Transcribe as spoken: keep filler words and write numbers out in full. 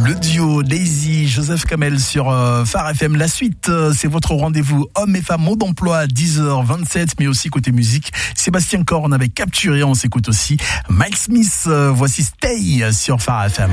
Le duo Daisy, Joseph Kamel sur euh, Phare F M. La suite, euh, c'est votre rendez-vous hommes et femmes mode d'emploi à dix heures vingt-sept, mais aussi côté musique. Sébastien Korn avec Capturé, on s'écoute aussi Miles Smith. Euh, voici Stay sur Phare F M.